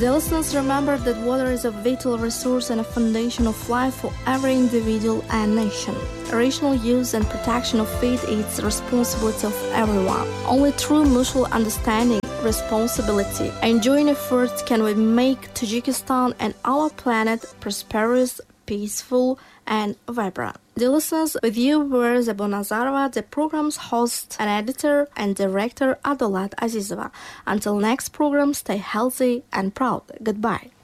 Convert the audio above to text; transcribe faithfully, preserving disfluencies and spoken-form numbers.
The listeners remember that water is a vital resource and a foundation of life for every individual and nation. Rational use and protection of it is the responsibility of everyone. Only through mutual understanding, responsibility, and joint efforts can we make Tajikistan and our planet prosperous, peaceful, and vibrant. Dear listeners, with you were Zebo Nazarova, the program's host and editor, and director Adolat Azizova. Until next program, stay healthy and proud. Goodbye.